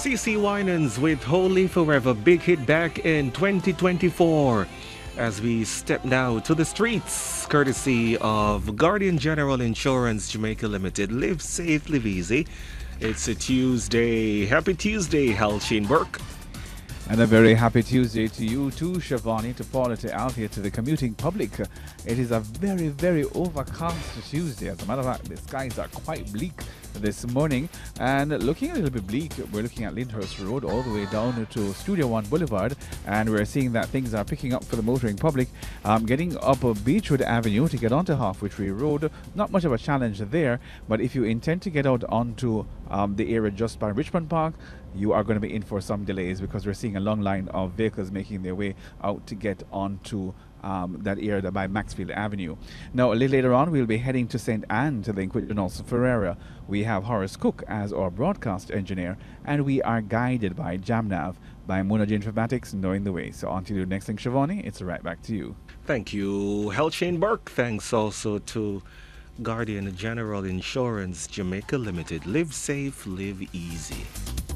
CC Winans with Holy Forever, big hit back in 2024. As we step now to the streets, courtesy of Guardian General Insurance Jamaica Limited. Live safe, live easy. It's a Tuesday. Happy Tuesday, Hal Shane Burke. And a very happy Tuesday to you too, Shivani, to Paula, to Althea, to the commuting public. It is a very, very overcast Tuesday. As a matter of fact, the skies are quite bleak this morning. And looking a little bit bleak, we're looking at Lyndhurst Road all the way down to Studio One Boulevard. And we're seeing that things are picking up for the motoring public. Getting up Beechwood Avenue to get onto Halfway Tree Road, not much of a challenge there. But if you intend to get out onto the area just by Richmond Park, you are going to be in for some delays because we're seeing a long line of vehicles making their way out to get onto that area by Maxfield Avenue. Now, a little later on, we'll be heading to St. Anne to link with Nelson Ferreira. We have Horace Cook as our broadcast engineer, and we are guided by JamNav by Mona Informatics, knowing the way. So until the next thing, Shivani, it's right back to you. Thank you, Hal Shane Burke. Thanks also to Guardian General Insurance Jamaica Limited. Live safe, live easy.